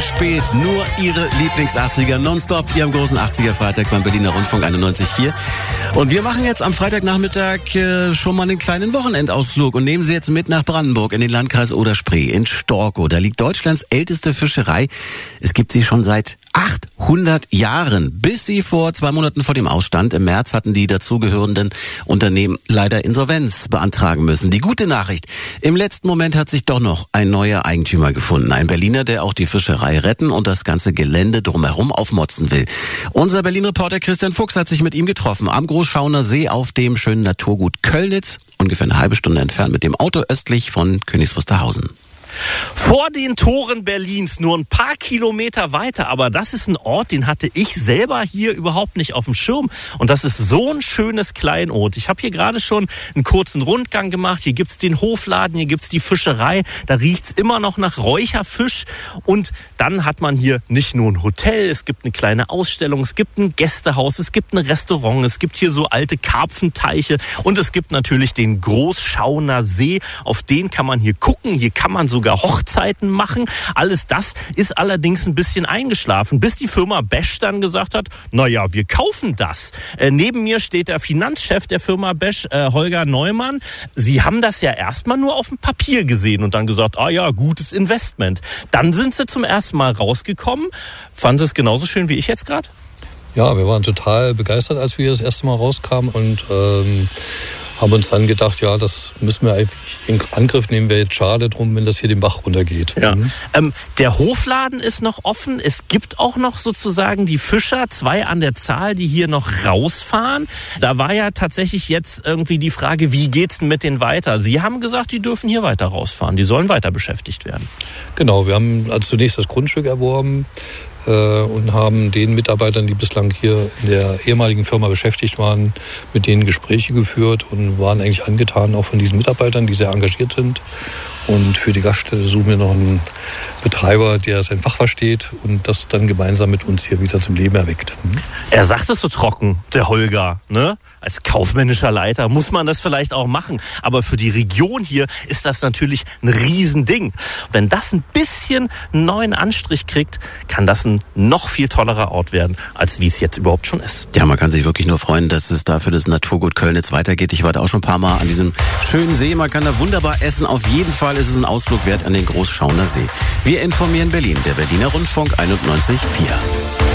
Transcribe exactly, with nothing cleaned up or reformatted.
spät. Nur Ihre Lieblings-achtziger nonstop hier am großen achtziger-Freitag beim Berliner Rundfunk einundneunzig Komma vier. Und wir machen jetzt am Freitagnachmittag äh, schon mal einen kleinen Wochenendausflug und nehmen Sie jetzt mit nach Brandenburg in den Landkreis Oder-Spree, in Storkow. Da liegt Deutschlands älteste Fischerei. Es gibt sie schon seit achthundert Jahren, bis sie vor zwei Monaten vor dem Ausstand. Im März hatten die dazugehörenden Unternehmen leider Insolvenz beantragen müssen. Die gute Nachricht: Im letzten Moment hat sich doch noch ein neuer Eigentümer gefunden. Ein Berliner, der auch die Fischerei retten und das ganze Gelände drumherum aufmotzen will. Unser Berlin-Reporter Christian Fuchs hat sich mit ihm getroffen am Großschauner See auf dem schönen Naturgut Köllnitz, ungefähr eine halbe Stunde entfernt mit dem Auto östlich von Königs Wusterhausen. Vor den Toren Berlins, nur ein paar Kilometer weiter, aber das ist ein Ort, den hatte ich selber hier überhaupt nicht auf dem Schirm. Und das ist so ein schönes Kleinod. Ich habe hier gerade schon einen kurzen Rundgang gemacht. Hier gibt's den Hofladen, hier gibt's die Fischerei. Da riecht's immer noch nach Räucherfisch. Und dann hat man hier nicht nur ein Hotel, es gibt eine kleine Ausstellung, es gibt ein Gästehaus, es gibt ein Restaurant, es gibt hier so alte Karpfenteiche und es gibt natürlich den Großschauner See. Auf den kann man hier gucken, hier kann man sogar Hochzeiten machen. Alles das ist allerdings ein bisschen eingeschlafen, bis die Firma Besch dann gesagt hat, naja, wir kaufen das. Äh, neben mir steht der Finanzchef der Firma Besch, äh, Holger Neumann. Sie haben das ja erstmal nur auf dem Papier gesehen und dann gesagt, ah ja, gutes Investment. Dann sind sie zum ersten Mal rausgekommen. Fanden Sie es genauso schön wie ich jetzt gerade? Ja, wir waren total begeistert, als wir das erste Mal rauskamen und ähm, haben uns dann gedacht, ja, das müssen wir eigentlich in Angriff nehmen. Wäre jetzt schade drum, wenn das hier den Bach runtergeht. Ja. Mhm. Ähm, der Hofladen ist noch offen. Es gibt auch noch sozusagen die Fischer, zwei an der Zahl, die hier noch rausfahren. Da war ja tatsächlich jetzt irgendwie die Frage, wie geht's denn mit denen weiter? Sie haben gesagt, die dürfen hier weiter rausfahren. Die sollen weiter beschäftigt werden. Genau, wir haben also zunächst das Grundstück erworben und haben den Mitarbeitern, die bislang hier in der ehemaligen Firma beschäftigt waren, mit denen Gespräche geführt und waren eigentlich angetan auch von diesen Mitarbeitern, die sehr engagiert sind. Und für die Gaststätte suchen wir noch einen Betreiber, der sein Fach versteht und das dann gemeinsam mit uns hier wieder zum Leben erweckt. Er sagt es so trocken, der Holger, ne? Als kaufmännischer Leiter muss man das vielleicht auch machen. Aber für die Region hier ist das natürlich ein Riesending. Wenn das ein bisschen einen neuen Anstrich kriegt, kann das ein noch viel tollerer Ort werden, als wie es jetzt überhaupt schon ist. Ja, man kann sich wirklich nur freuen, dass es da für das Naturgut Köllnitz weitergeht. Ich war da auch schon ein paar Mal an diesem schönen See. Man kann da wunderbar essen. Auf jeden Fall ist es ein Ausflug wert an den Großschauner See. Wir informieren Berlin, der Berliner Rundfunk einundneunzig Komma vier.